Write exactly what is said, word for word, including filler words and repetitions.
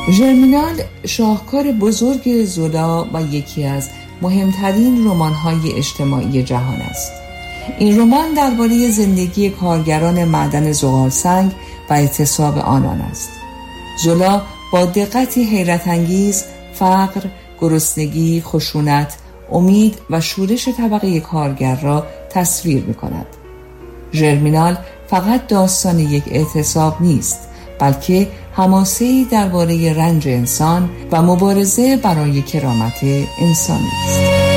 ژرمینال شاهکار بزرگ زولا و یکی از مهمترین رمان‌های اجتماعی جهان است. این رمان درباره زندگی کارگران معدن زغالسنگ و اعتصاب آنان است. زولا با دقتی حیرت انگیز فقر، گرسنگی، خشونت، امید و شورش طبقه کارگر را تصویر می‌کند. ژرمینال فقط داستان یک اعتصاب نیست، بلکه حماسه‌ای درباره رنج انسان و مبارزه برای کرامت انسانی است.